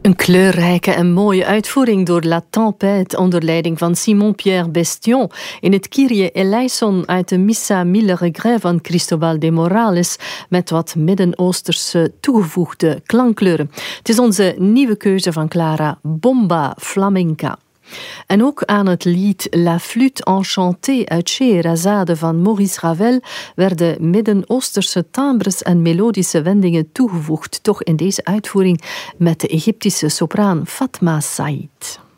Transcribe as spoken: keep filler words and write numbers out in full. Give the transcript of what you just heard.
Een kleurrijke en mooie uitvoering door La Tempête onder leiding van Simon-Pierre Bestion in het Kyrie eleison uit de Missa Mille Regrets van Cristobal de Morales met wat Midden-Oosterse toegevoegde klankkleuren. Het is onze nieuwe keuze van Clara, Bomba Flamenca. En ook aan het lied La Flûte Enchantée uit Scheherazade van Maurice Ravel werden Midden-Oosterse timbres en melodische wendingen toegevoegd, toch in deze uitvoering met de Egyptische sopraan Fatma Said.